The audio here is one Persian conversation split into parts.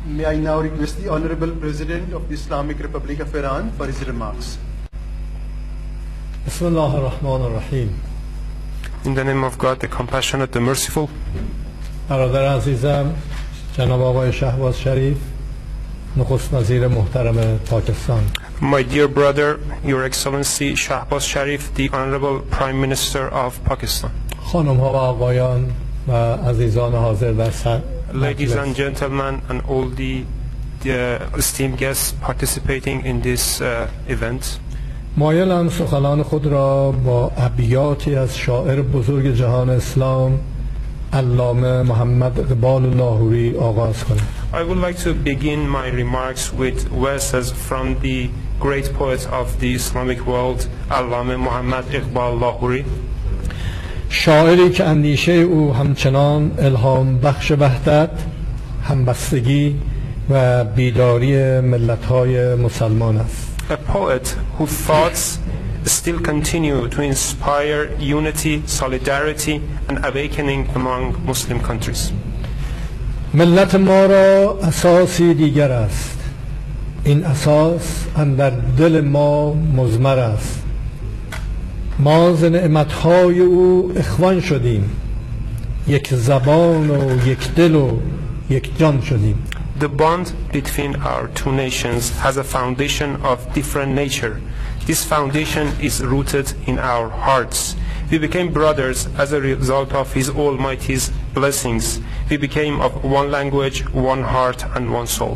May I now request the Honorable President of the Islamic Republic of Iran for his remarks. Bismillah ar-Rahman ar-Rahim. In the name of God, the compassionate, the merciful. برادر عزیزم جناب آقای شهباز شریف نخست وزیر محترم پاکستان. My dear brother, Your Excellency Shahbaz Sharif, the Honorable Prime Minister of Pakistan. خانم ها و آقایان و عزیزان حاضر در Ladies and gentlemen and all the esteemed guests participating in this event. مایلم سخنان خود را با ابیاتی از شاعر بزرگ جهان اسلام علامه محمد اقبال لاهوری آغاز کنم. I would like to begin my remarks with verses from the great poet of the Islamic world, Allame Muhammad Iqbal Lahori. شاعری که اندیشه او همچنان الهام بخش وحدت، همبستگی و بیداری ملت‌های مسلمان است. A poet whose thoughts still continue to inspire unity, solidarity and awakening among Muslim countries. ملت ما را اساسی دیگر است. این اساس اندر دل ما مضمر است. ما ز نعمت‌های او اخوان شدیم. یک زبان و یک دل و یک جان شدیم. The bond between our two nations has a foundation of different nature. This foundation is rooted in our hearts. We became brothers as a result of His Almighty's blessings. We became of one language, one heart and one soul.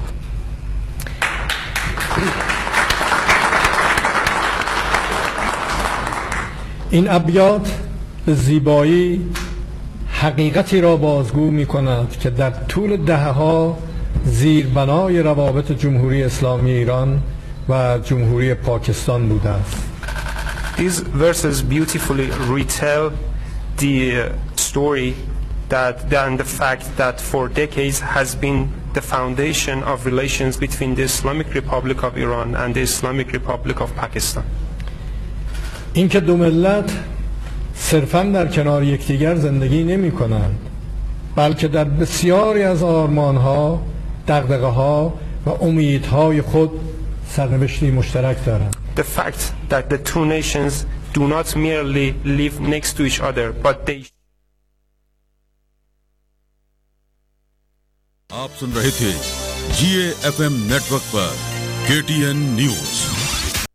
این ابیات به زیبایی حقیقتی را بازگو می کند که در طول دهه‌ها زیربنای روابط جمهوری اسلامی ایران و جمهوری پاکستان بوده است. These verses beautifully retell the story and the fact that for decades has been the foundation of relations between the Islamic Republic of Iran and the Islamic Republic of Pakistan. اینکه دو ملت صرفاً در کنار یکدیگر زندگی نمی کنند، بلکه در بسیاری از آرمان‌ها، دغدغه‌ها و امیدهای خود سرنوشتی مشترک دارند. The fact that the two nations do not merely live next to each other, but they. आप सुन रहे थे GAFM network पर KTN news.